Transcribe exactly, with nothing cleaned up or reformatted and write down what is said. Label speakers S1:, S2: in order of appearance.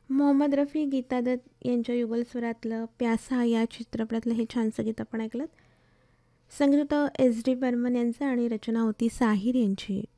S1: मोहम्मद रफी, गीता दत्त यांच्या युगल स्वरातलं प्यासा या चित्रपटातलं हे छानसं गीत आपण ऐकलं. संगीत होतं एस डी बर्मन यांचं आणि रचना होती साहिर यांची.